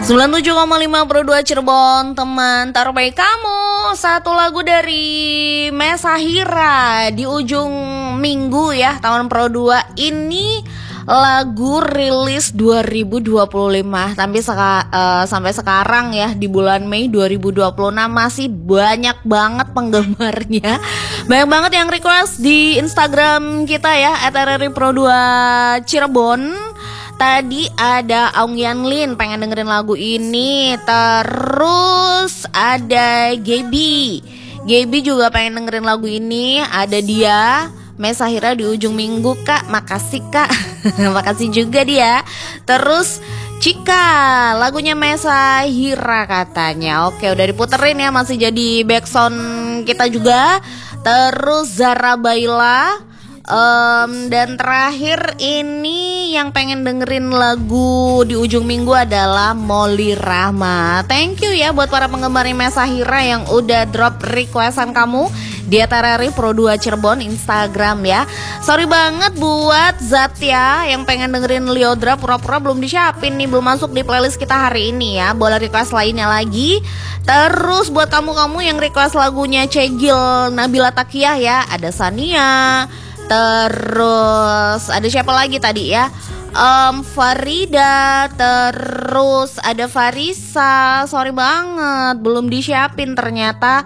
97,5 Pro 2 Cirebon, teman terbaik kamu. Satu lagu dari Mesahira di ujung minggu ya, tahun Pro 2 ini. Lagu rilis 2025 sampai sekarang ya, di bulan Mei 2026 masih banyak banget penggemarnya. Banyak banget yang request di Instagram kita ya, @rripro2 Cirebon. Tadi ada Aung Yanlin pengen dengerin lagu ini. Terus ada Gaby juga pengen dengerin lagu ini. Ada dia Mesahira di ujung minggu, Kak. Makasih, Kak. Makasih juga dia. Terus Cika, lagunya Mesahira katanya. Oke, udah diputerin ya, masih jadi backsound kita juga. Terus Zara Baila. Dan terakhir ini yang pengen dengerin lagu di ujung minggu adalah Molly Rahma. Thank you ya buat para penggemar Mesahira yang udah drop requestan kamu di @rripro2 Cirebon Instagram ya. Sorry banget buat Zatya yang pengen dengerin Liodra, pura-pura belum disiapin nih, belum masuk di playlist kita hari ini ya. Boleh request lainnya lagi. Terus buat kamu-kamu yang request lagunya Cegil Nabila Takiyah ya, ada Sania. Terus ada siapa lagi tadi ya? Farida. Terus ada Farisa. Sorry banget belum disiapin ternyata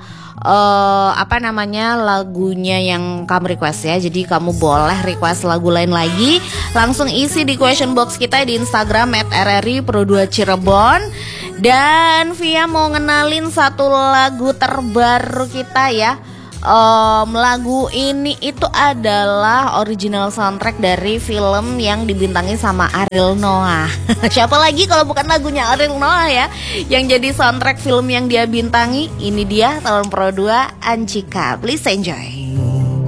lagunya yang kamu request ya. Jadi kamu boleh request lagu lain lagi, langsung isi di question box kita di Instagram @rripro2 Cirebon. Dan Via mau ngenalin satu lagu terbaru kita ya. Lagu ini itu adalah original soundtrack dari film yang dibintangi sama Ariel Noah. Siapa lagi kalau bukan lagunya Ariel Noah ya, yang jadi soundtrack film yang dia bintangi. Ini dia tahun Pro 2, Anjika. Please enjoy.